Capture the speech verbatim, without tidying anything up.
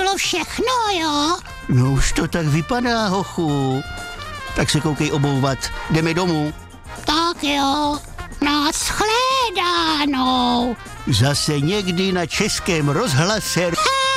bylo všechno, jo? No už to tak vypadá, hochu. Tak se koukej obouvat, jdeme domů. Tak jo, nashledanou. Zase někdy na Českém rozhlase.